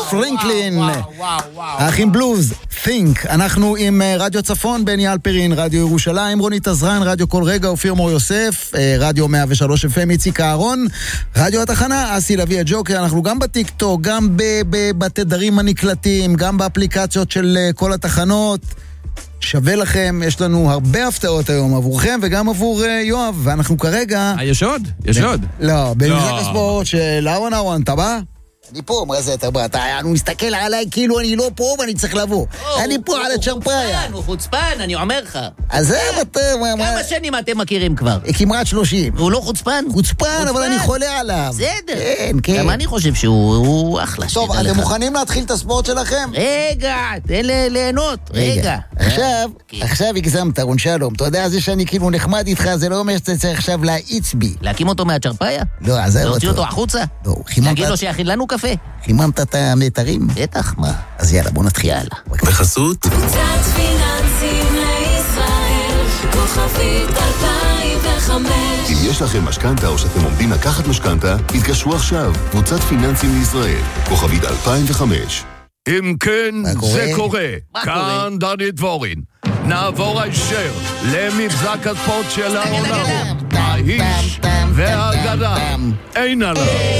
פרנקלין. האחים בלוז, Think. אנחנו עם רדיו צפון, בני אלפרין, רדיו ירושלים, רוני תזרן, רדיו כל רגע, אופיר מור יוסף, רדיו 103 FM, איציק אהרון, רדיו התחנה, אסי לוי הג'וקר. אנחנו גם בטיקטוק, גם בתדרים הנקלטים, גם באפליקציות של כל התחנות. שווה לכם, יש לנו הרבה הפתעות היום עבורכם וגם עבור יואב, ואנחנו כרגע... יש עוד? יש עוד? לא, במשחק הספורט של אהרון, אתה בא? אני פה, מה זה אתה בא? אתה מסתכל עליי כאילו אני לא פה ואני צריך לבוא. אני פה על הצ'רפאיה. הוא חוצפן, אני אומר לך. אז זה אתה... כמה שנים אתם מכירים כבר? כמעט 30. הוא לא חוצפן? חוצפן, אבל אני חולה עליו. בסדר. כן. גם אני חושב שהוא אחלה. טוב, אתם מוכנים להתחיל את הספורט שלכם? רגע, תן ליהנות. רגע. עכשיו הגזמת, רון שלום. אתה יודע, זה שאני כאילו נחמד איתך, זה לא אומר שאתה צריך עכשיו להאיץ בי. להקים אותו מהצ'רפאיה? לא, אז זה להוציא אותו החוצה? לא, להגיד לו שיכין לנו קפה? חיממת את המתרים? בטח, מה? אז יאללה, בוא נתחיל. יאללה. בחסות קבוצת פיננסים לישראל, כוכבית 2005. אם יש לכם משכנתה או שאתם עומדים לקחת משכנתה, התקשרו עכשיו. קבוצת פיננסים לישראל, כוכבית 2005. אם כן, זה קורה. מה כאן דני דבורין. נעבור הישר למבזק הספורט של העונה. האיש והאגדה. אין עליו.